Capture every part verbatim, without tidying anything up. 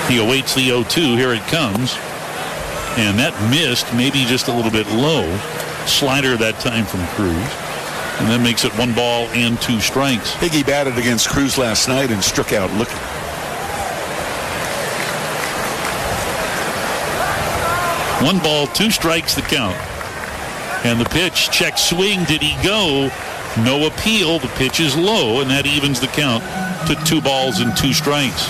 He awaits the oh two. Here it comes. And that missed, maybe just a little bit low. Slider that time from Cruz. And that makes it one ball and two strikes. Higgy batted against Cruz last night and struck out looking. One ball, two strikes the count. And the pitch, check swing. Did he go? No appeal. The pitch is low, and that evens the count to two balls and two strikes.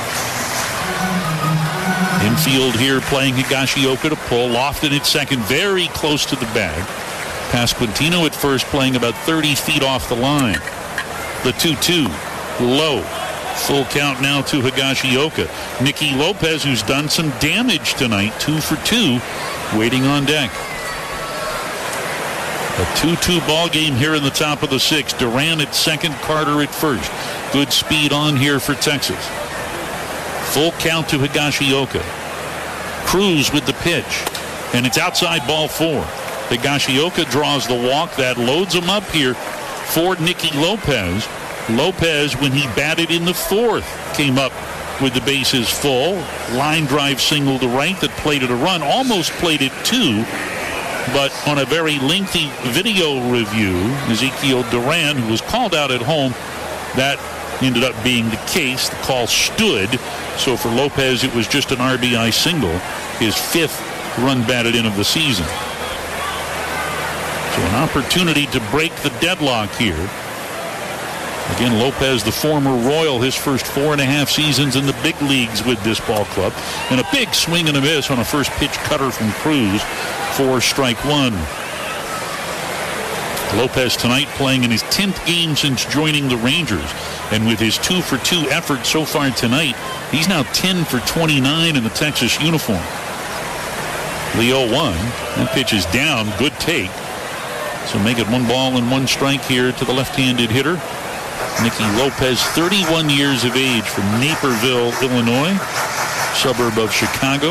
Infield here playing Higashioka to pull. Lofton at second, very close to the bag. Pasquantino at first playing about thirty feet off the line. The two two, low. Full count now to Higashioka. Nicky Lopez, who's done some damage tonight, two for two, waiting on deck. A two two ball game here in the top of the sixth. Duran at second, Carter at first. Good speed on here for Texas. Full count to Higashioka. Cruz with the pitch, and it's outside ball four. Higashioka draws the walk. That loads him up here for Nicky Lopez. Lopez, when he batted in the fourth, came up with the bases full. Line drive single to right that played it a run. Almost played it two, but on a very lengthy video review, Ezekiel Duran, who was called out at home, that ended up being the case. The call stood. So for Lopez, it was just an R B I single, his fifth run batted in of the season. So an opportunity to break the deadlock here. Again, Lopez, the former Royal, his first four and a half seasons in the big leagues with this ball club. And a big swing and a miss on a first pitch cutter from Cruz for strike one. Lopez tonight playing in his tenth game since joining the Rangers. And with his two for two effort so far tonight, he's now ten for twenty-nine in the Texas uniform. The oh one. That pitch is down. Good take. So make it one ball and one strike here to the left-handed hitter. Nicky Lopez, thirty-one years of age, from Naperville, Illinois, suburb of Chicago.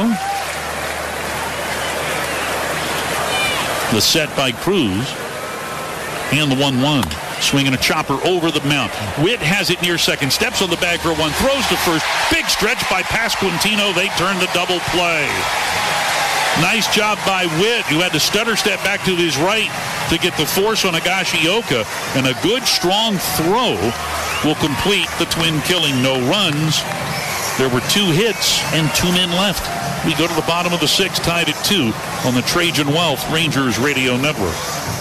The set by Cruz. And the one one. Swinging a chopper over the mound. Witt has it near second. Steps on the bag for one. Throws to first. Big stretch by Pasquantino. They turn the double play. Nice job by Witt, who had to stutter step back to his right to get the force on Higashioka. And a good, strong throw will complete the twin killing. No runs. There were two hits and two men left. We go to the bottom of the sixth, tied at two on the Trajan Wealth Rangers Radio Network.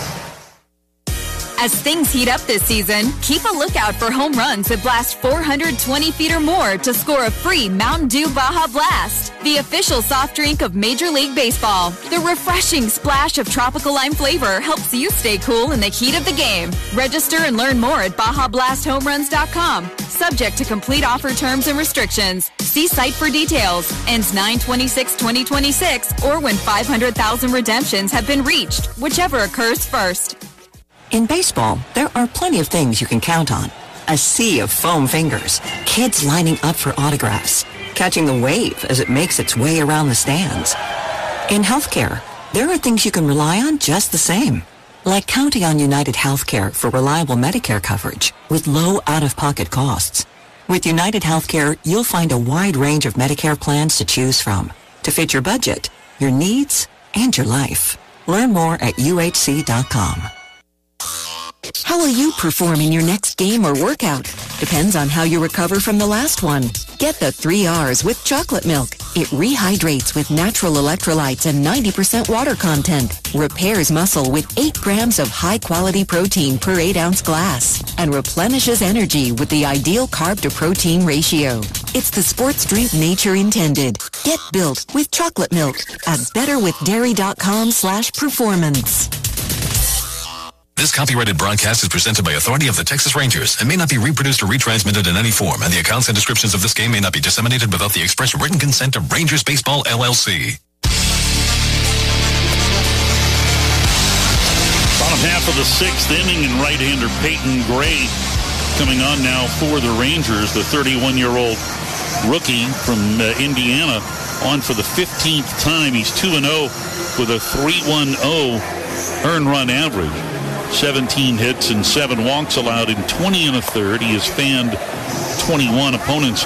As things heat up this season, keep a lookout for home runs that blast four hundred twenty feet or more to score a free Mountain Dew Baja Blast, the official soft drink of Major League Baseball. The refreshing splash of tropical lime flavor helps you stay cool in the heat of the game. Register and learn more at Baja Blast Home Runs dot com. Subject to complete offer terms and restrictions. See site for details. Ends nine twenty-six twenty twenty-six or when five hundred thousand redemptions have been reached, whichever occurs first. In baseball, there are plenty of things you can count on. A sea of foam fingers, kids lining up for autographs, catching the wave as it makes its way around the stands. In healthcare, there are things you can rely on just the same, like counting on United Healthcare for reliable Medicare coverage with low out-of-pocket costs. With United Healthcare, you'll find a wide range of Medicare plans to choose from to fit your budget, your needs, and your life. Learn more at U H C dot com. How will you perform in your next game or workout? Depends on how you recover from the last one. Get the three R's with chocolate milk. It rehydrates with natural electrolytes and ninety percent water content. Repairs muscle with eight grams of high-quality protein per eight ounce glass. And replenishes energy with the ideal carb-to-protein ratio. It's the sports drink nature intended. Get built with chocolate milk at betterwithdairy.com slash performance. This copyrighted broadcast is presented by authority of the Texas Rangers and may not be reproduced or retransmitted in any form, and the accounts and descriptions of this game may not be disseminated without the express written consent of Rangers Baseball, L L C. Bottom half of the sixth inning, and right-hander Peyton Gray coming on now for the Rangers, the thirty-one-year-old rookie from uh, Indiana, on for the fifteenth time. He's two and oh with a three one oh earned run average. seventeen hits and seven walks allowed in twenty and a third. He has fanned twenty-one opponents